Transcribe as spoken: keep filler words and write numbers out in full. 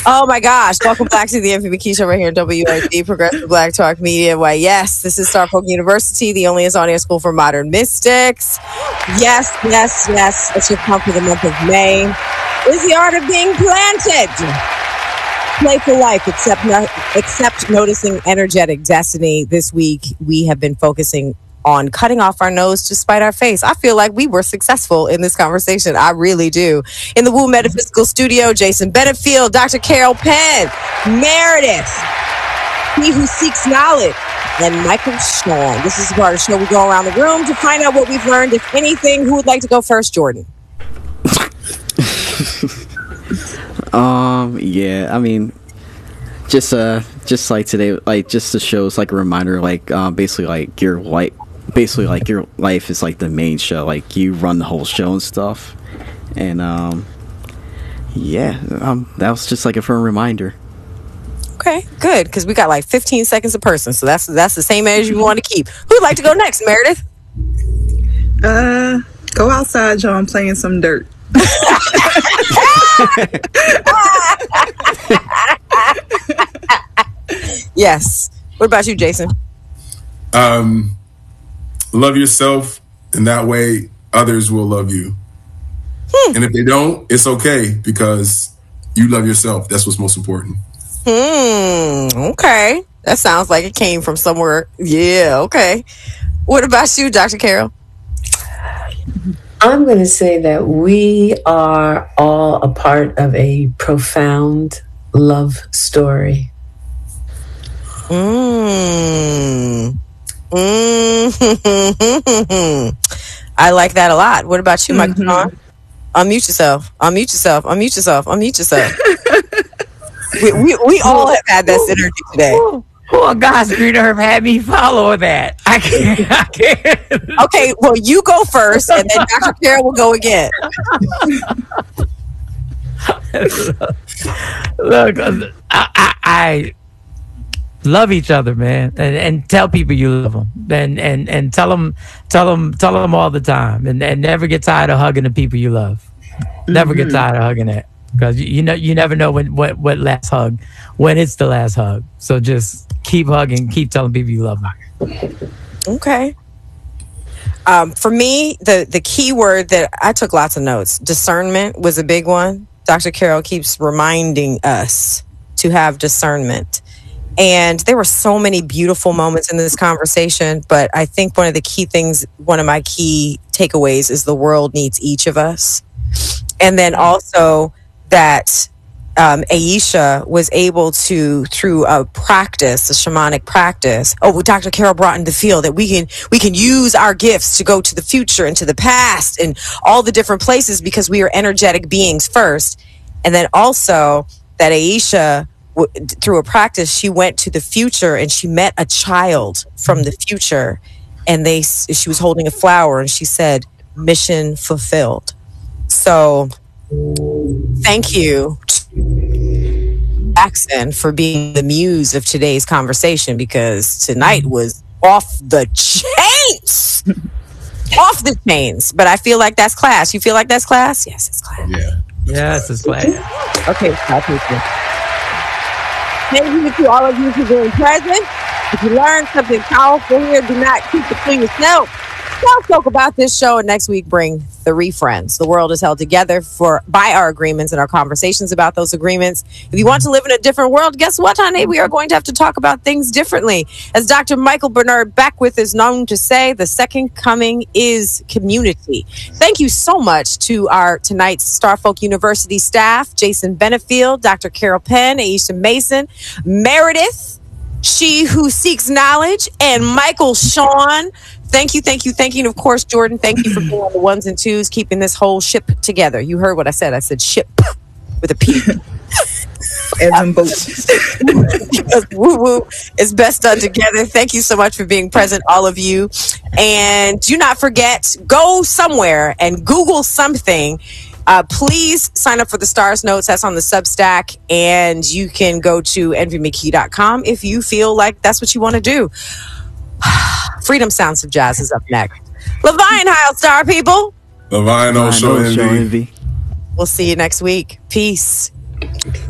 Oh my gosh. Welcome back to the Envy McKee Show right here at W O D, Progressive Black Talk Media. Why, yes, this is Starfolk University, the only on-air school for modern mystics. Yes, yes, yes. It should come for the month of May. Is the art of being planted. Play for life, except, no, except noticing energetic destiny. This week, we have been focusing on cutting off our nose to spite our face. I feel like we were successful in this conversation. I really do. In the Woo Metaphysical Studio, Jason Benefield, Doctor Carol Penn, Meredith, he who seeks knowledge, and Michael Sean. This is the part of the show we go around the room to find out what we've learned, if anything. Who would like to go first, Jordan? um, yeah, I mean, just uh, just like today, like just to show, it's like a reminder, like um, basically like your like. Basically, like your life is like the main show. Like you run the whole show and stuff, and um, yeah, um, that was just like a firm reminder. Okay, good, because we got like fifteen seconds a person, so that's that's the same as you want to keep. Who'd like to go next, Meredith? Uh, go outside, y'all. I'm playing some dirt. Yes. What about you, Jason? Um. Love yourself, and that way others will love you. Hmm. And if they don't, it's okay, because you love yourself. That's what's most important. Hmm. Okay. That sounds like it came from somewhere. Yeah. Okay. What about you, Doctor Carol? I'm going to say that we are all a part of a profound love story. Hmm. Mm-hmm. I like that a lot. What about you, Michael? Mm-hmm. Unmute yourself. Unmute yourself. Unmute yourself. Unmute yourself. we, we we all have had that energy today. Oh, God's green herb had me follow that. I can't. I can't. Okay, well, you go first, and then Doctor Carol will go again. Look, I, I, I love each other, man, and, and tell people you love them, and and and tell them, tell them, tell them all the time, and, and never get tired of hugging the people you love. Never mm-hmm. get tired of hugging that, because you, you know you never know when what what last hug, when it's the last hug. So just keep hugging, keep telling people you love them. Okay. Um, for me, the the key word that I took lots of notes. Discernment was a big one. Doctor Carol keeps reminding us to have discernment. And there were so many beautiful moments in this conversation, but I think one of the key things, one of my key takeaways is the world needs each of us. And then also that um, Aisha was able to, through a practice, a shamanic practice, oh, Doctor Carol brought in the field that we can, we can use our gifts to go to the future and to the past and all the different places, because we are energetic beings first. And then also that Aisha, through a practice, she went to the future and she met a child from the future, and they she was holding a flower, and she said, "Mission fulfilled." So thank you, Jackson, for being the muse of today's conversation, because tonight was off the chains. Off the chains. But I feel like that's class. You feel like that's class? Yes, it's class. Yeah. Yes, it's class. Okay, thank you. Thank you to all of you for being present. If you learned something powerful here, do not keep it to yourself. We'll talk about this show, and next week bring three friends. The world is held together for by our agreements and our conversations about those agreements. If you want to live in a different world, guess what, honey? We are going to have to talk about things differently. As Doctor Michael Bernard Beckwith is known to say, the second coming is community. Thank you so much to our tonight's Starfolk University staff, Jason Benefield, Doctor Carol Penn, Aisha Mason, Meredith, She Who Seeks Knowledge, and Michael Sean. Thank you, thank you, thank you. And of course, Jordan, thank you for being on the ones and twos, keeping this whole ship together. You heard what I said. I said ship with a P. As in boats. Because woo woo is best done together. Thank you so much for being present, all of you. And do not forget, go somewhere and Google something. Uh, please sign up for the Stars Notes. That's on the Substack. And you can go to envy mckee dot com if you feel like that's what you want to do. Freedom Sounds of Jazz is up next. Levine Heil Star people. Levine Osho Envy. We'll see you next week. Peace.